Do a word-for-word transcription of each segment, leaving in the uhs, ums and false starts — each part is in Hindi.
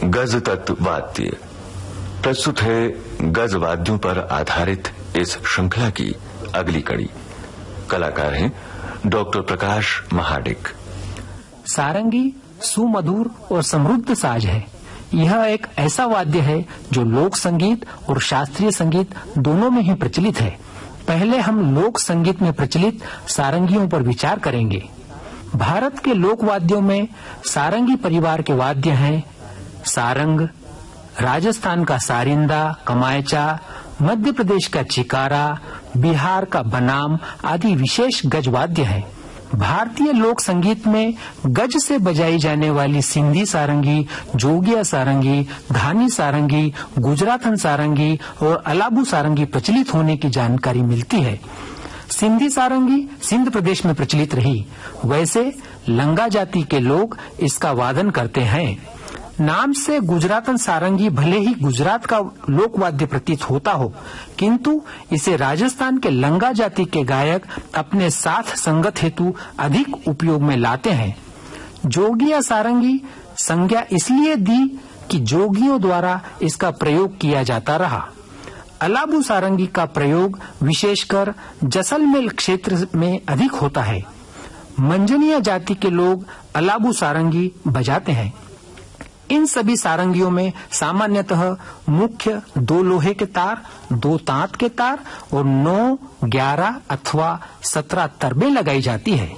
गज तत्व वाद्य प्रस्तुत है। गज वाद्यों पर आधारित इस श्रृंखला की अगली कड़ी। कलाकार हैं डॉक्टर प्रकाश महाडिक। सारंगी सुमधुर और समृद्ध साज है। यह एक ऐसा वाद्य है जो लोक संगीत और शास्त्रीय संगीत दोनों में ही प्रचलित है। पहले हम लोक संगीत में प्रचलित सारंगियों पर विचार करेंगे। भारत के लोक वाद्यों में सारंगी परिवार के वाद्य हैं सारंग, राजस्थान का सारिंदा, कमायचा, मध्य प्रदेश का चिकारा, बिहार का बनाम आदि विशेष गज वाद्य है। भारतीय लोक संगीत में गज से बजाई जाने वाली सिंधी सारंगी, जोगिया सारंगी, धानी सारंगी, गुजरातन सारंगी और अलाबू सारंगी प्रचलित होने की जानकारी मिलती है। सिंधी सारंगी सिंध प्रदेश में प्रचलित रही। वैसे लंगा जाति के लोग इसका वादन करते हैं। नाम से गुजरातन सारंगी भले ही गुजरात का लोक वाद्य प्रतीत होता हो, किंतु इसे राजस्थान के लंगा जाति के गायक अपने साथ संगत हेतु अधिक उपयोग में लाते हैं। जोगिया सारंगी संज्ञा इसलिए दी कि जोगियों द्वारा इसका प्रयोग किया जाता रहा। अलाबू सारंगी का प्रयोग विशेषकर जैसलमेर क्षेत्र में अधिक होता है। मंजनिया जाति के लोग अलाबू सारंगी बजाते हैं। इन सभी सारंगियों में सामान्यतः मुख्य दो लोहे के तार, दो तांत के तार और नौ, ग्यारह अथवा सत्रह तरबें लगाई जाती है।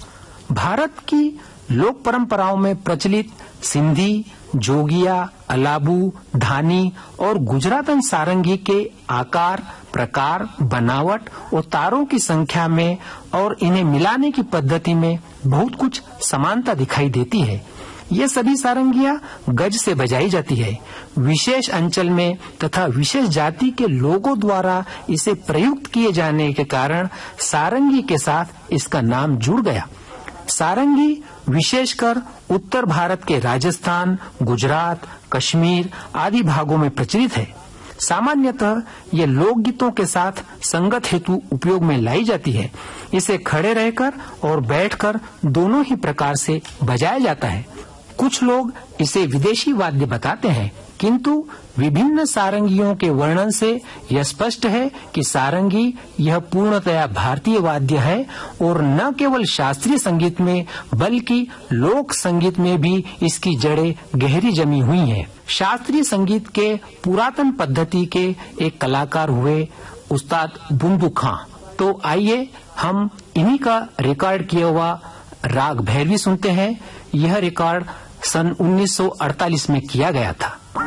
भारत की लोक परंपराओं में प्रचलित सिंधी, जोगिया, अलाबू, धानी और गुजरातन सारंगी के आकार, प्रकार, बनावट और तारों की संख्या में और इन्हें मिलाने की पद्धति में बहुत कुछ समानता दिखाई देती है। ये सभी सारंगियां गज से बजाई जाती है। विशेष अंचल में तथा विशेष जाति के लोगों द्वारा इसे प्रयुक्त किए जाने के कारण सारंगी के साथ इसका नाम जुड़ गया। सारंगी विशेषकर उत्तर भारत के राजस्थान, गुजरात, कश्मीर आदि भागों में प्रचलित है। सामान्यतः ये लोकगीतों के साथ संगत हेतु उपयोग में लाई जाती है। इसे खड़े रहकर और बैठकर दोनों ही प्रकार से बजाया जाता है। कुछ लोग इसे विदेशी वाद्य बताते हैं, किंतु विभिन्न सारंगियों के वर्णन से यह स्पष्ट है कि सारंगी यह पूर्णतया भारतीय वाद्य है और न केवल शास्त्रीय संगीत में बल्कि लोक संगीत में भी इसकी जड़ें गहरी जमी हुई हैं। शास्त्रीय संगीत के पुरातन पद्धति के एक कलाकार हुए उस्ताद बुंदू खां। तो आइए हम इन्हीं का रिकॉर्ड किया हुआ राग भैरवी सुनते हैं। यह रिकॉर्ड सन उन्नीस सौ अड़तालीस में किया गया था।